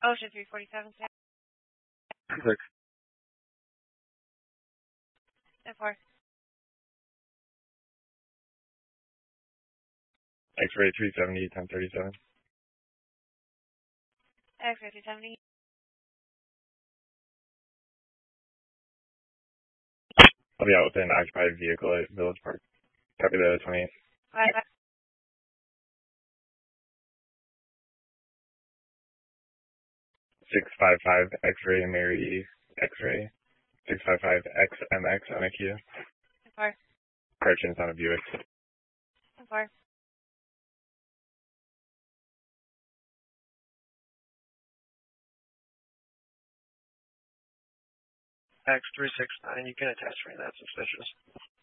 Ocean 347, Six. and 4. X-ray 370, 1037. X-ray 370. I'll be out with an occupied vehicle at Village Park. Copy the 28th. 655 X-ray Mary E. X-ray. 655 XMX on a Kia. 4. Corrections on a Buick. 4. X369, you can attach me, that's suspicious.